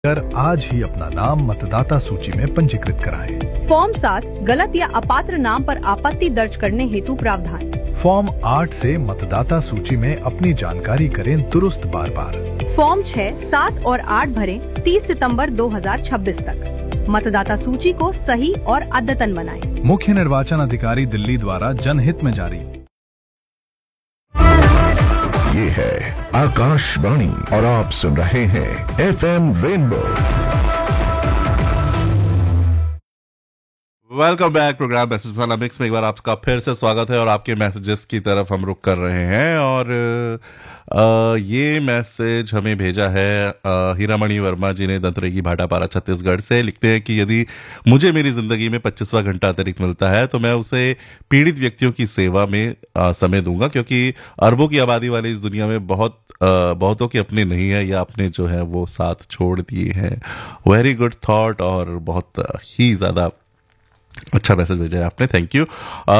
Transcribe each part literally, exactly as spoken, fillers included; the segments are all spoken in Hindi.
कर आज ही अपना नाम मतदाता सूची में पंजीकृत कराएं। फॉर्म सात गलत या अपात्र नाम पर आपत्ति दर्ज करने हेतु प्रावधान। फॉर्म आठ से मतदाता सूची में अपनी जानकारी करें दुरुस्त बार बार। फॉर्म छह, सात और आठ भरें तीस सितंबर दो हज़ार छब्बीस तक। मतदाता सूची को सही और अद्यतन बनाएं। मुख्य निर्वाचन अधिकारी दिल्ली द्वारा जनहित में जारी। ये है आकाशवाणी और आप सुन रहे हैं F M rainbow. Welcome back. Programme message वाला मिक्स में एक बार आपका फिर से स्वागत है और आपके मैसेजेस की तरफ हम रुक कर रहे हैं। और आ, ये मैसेज हमें भेजा है आ, हीरामणि वर्मा जी ने दंतरेगी भाटापारा छत्तीसगढ़ से। लिखते हैं कि यदि मुझे मेरी जिंदगी में पच्चीसवां घंटा अतिरिक्त मिलता है तो मैं उसे पीड़ित व्यक्तियों की सेवा में आ, समय दूंगा, क्योंकि अरबों की आबादी वाली इस दुनिया में बहुत आ, बहुतों के अपने नहीं है या अपने जो है वो साथ छोड़ दिए हैं। वेरी गुड थॉट और बहुत ही ज्यादा अच्छा मैसेज भेजा है आपने, थैंक यू।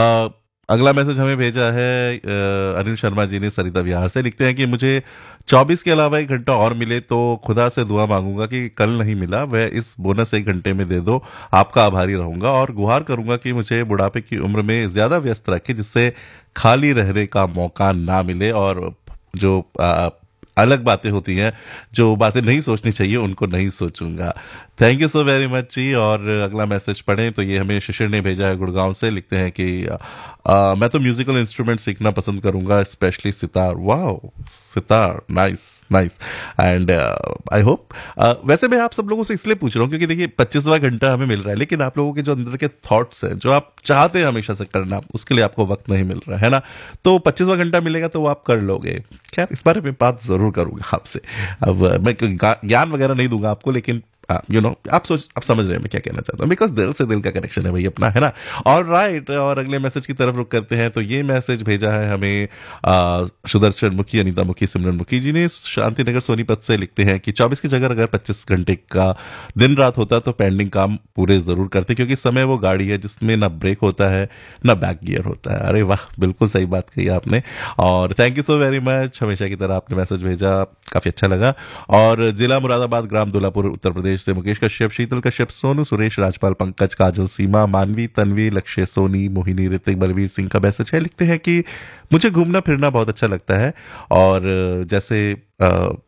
अगला मैसेज हमें भेजा है आ, अनिल शर्मा जी ने सरिता विहार से। लिखते हैं कि मुझे चौबीस के अलावा एक घंटा और मिले तो खुदा से दुआ मांगूंगा कि कल नहीं मिला वह इस बोनस एक घंटे में दे दो, आपका आभारी रहूंगा और गुहार करूंगा कि मुझे बुढ़ापे की उम्र में ज्यादा व्यस्त रखे जिससे खाली रहने का मौका ना मिले और जो आ, अलग बातें होती हैं, जो बातें नहीं सोचनी चाहिए उनको नहीं सोचूंगा। Thank you so very much जी। और अगला मैसेज पढ़ें तो ये हमें शिशिर ने भेजा है गुड़गांव से। लिखते हैं कि आ, आ, मैं तो म्यूजिकल इंस्ट्रूमेंट सीखना पसंद करूंगा, specially sitar. Wow, sitar, nice nice and I hope. वैसे मैं आप सब लोगों से इसलिए पूछ रहा हूँ क्योंकि देखिए पच्चीसवां घंटा हमें मिल रहा है, लेकिन आप लोगों के जो अंदर के थॉट्स हैं, जो आप चाहते हैं हमेशा से करना, उसके लिए आपको वक्त नहीं मिल रहा है ना। तो पच्चीसवां घंटा मिलेगा तो वो आप कर लोगे। खैर, इस बारे में बात जरूर करूंगा आपसे। अब मैं ज्ञान वगैरह नहीं दूंगा आपको, लेकिन यू नो आप सोच आप समझ रहे हैं मैं क्या कहना चाहता हूँ, बिकॉज दिल से दिल का कनेक्शन है भाई अपना, है ना। और राइट, और अगले मैसेज की तरफ रुक करते हैं। तो ये मैसेज भेजा है हमें आ, सुदर्शन मुखी, अनीता मुखी, सिमरन मुखी जी ने शांति नगर सोनीपत से। लिखते हैं कि चौबीस की जगह अगर पच्चीस घंटे का दिन रात होता तो पेंडिंग काम पूरे जरूर करते, क्योंकि समय वो गाड़ी है जिसमें ना ब्रेक होता है ना बैक गियर होता है। अरे वाह, बिल्कुल सही बात कही आपने और thank you so very much. हमेशा की तरह आपने मैसेज भेजा, काफी अच्छा लगा। और जिला मुरादाबाद, ग्राम दुलापुर, उत्तर प्रदेश से मुकेश कश्यप, शीतल कश्यप, सोनू, सुरेश, राजपाल, पंकज, काजल, सीमा, मानवी, तन्वी, लक्ष्य, सोनी, मोहिनी, ऋतिक, बलवीर सिंह का मैसेज है। लिखते हैं कि मुझे घूमना फिरना बहुत अच्छा लगता है और जैसे आ,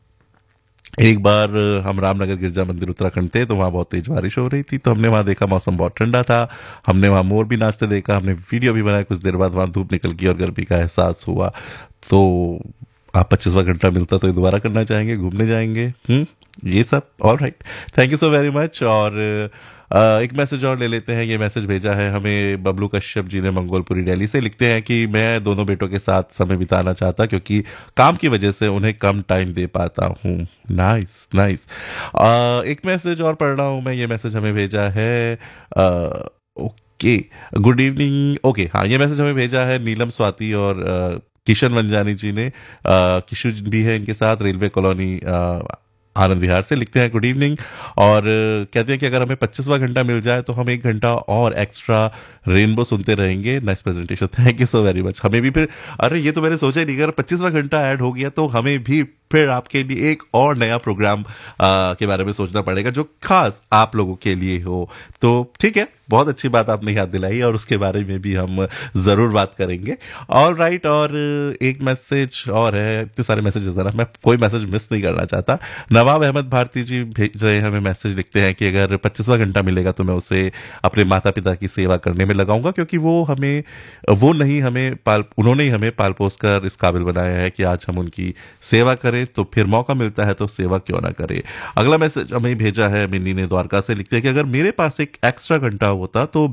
एक बार हम रामनगर गिरजा मंदिर उत्तराखंड थे तो वहां बहुत तेज बारिश हो रही थी, तो हमने वहां देखा मौसम बहुत ठंडा था, हमने वहां मोर भी नाचते देखा, हमने वीडियो भी बनाया। कुछ देर बाद वहां धूप निकल गई और गर्मी का एहसास हुआ। तो आप पच्चीसवां घंटा मिलता तो दोबारा करना चाहेंगे, घूमने जाएंगे, हम्म ये सब। All right, thank you so very much. और आ, एक मैसेज और ले लेते हैं। ये मैसेज भेजा है हमें बबलू कश्यप जी ने मंगोलपुरी दिल्ली से। लिखते हैं कि मैं दोनों बेटों के साथ समय बिताना चाहता क्योंकि काम की वजह से उन्हें कम टाइम दे पाता हूँ। Nice nice. एक मैसेज और पढ़ रहा हूँ मैं। ये मैसेज हमें भेजा है आ, ओके, गुड इवनिंग। ओके, हाँ, ये मैसेज हमें भेजा है नीलम स्वाति और आ, किशन वंजानी जी ने। किशु भी है इनके साथ, रेलवे कॉलोनी आनंद विहार से। लिखते हैं गुड इवनिंग और कहते हैं कि अगर हमें पच्चीसवां घंटा मिल जाए तो हम एक घंटा और एक्स्ट्रा रेनबो सुनते रहेंगे। Nice presentation, thank you so very much. हमें भी फिर, अरे ये तो मैंने सोचा ही नहीं, अगर पच्चीसवां घंटा ऐड हो गया तो हमें भी फिर आपके लिए एक और नया प्रोग्राम आ, के बारे में सोचना पड़ेगा जो खास आप लोगों के लिए हो। तो ठीक है, बहुत अच्छी बात आपने याद दिलाई और उसके बारे में भी हम जरूर बात करेंगे। ऑल राइट, और एक मैसेज और है। इतने सारे मैसेजेस हैं, मैं कोई मैसेज मिस नहीं करना चाहता। नवाब अहमद भारती जी भेज रहे हैं हमें मैसेज। लिखते हैं कि अगर पच्चीसवां घंटा मिलेगा तो मैं उसे अपने माता पिता की सेवा करने में लगाऊंगा, क्योंकि वो हमें वो नहीं हमें पाल उन्होंने ही हमें पाल पोस कर इस काबिल बनाया है कि आज हम उनकी सेवा करें, तो फिर मौका मिलता है तो सेवा क्यों ना करें। अगला मैसेज हमें भेजा है मिन्नी ने द्वारका से। लिखते हैं कि अगर मेरे पास एक एक्स्ट्रा घंटा होता तो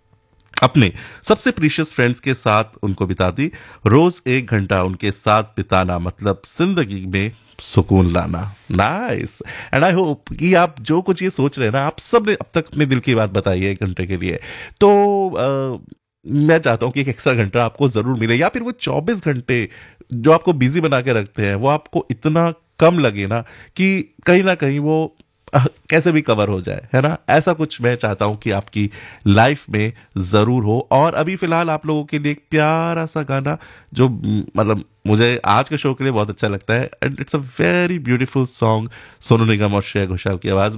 अपने सबसे प्रीशियस फ्रेंड्स के साथ उनको बिताती। रोज एक घंटा उनके साथ बिताना मतलब जिंदगी में सुकून लाना। नाइस, एंड आई होप कि आप जो कुछ ये सोच रहे हैं ना, आप सब ने अब तक अपने दिल की बात बताई है एक घंटे के लिए। तो आ, मैं चाहता हूं कि एक एक्स्ट्रा घंटा आपको जरूर मिले, या फिर वो चौबीस घंटे जो आपको बिजी बना के रखते हैं वो आपको इतना कम लगे ना कि कहीं ना कहीं वो कैसे भी कवर हो जाए, है ना। ऐसा कुछ मैं चाहता हूं कि आपकी लाइफ में जरूर हो। और अभी फिलहाल आप लोगों के लिए एक प्यारा सा गाना जो मतलब मुझे आज के शो के लिए बहुत अच्छा लगता है, and it's a very beautiful song, Sonu Nigam और श्रेया घोषाल की आवाज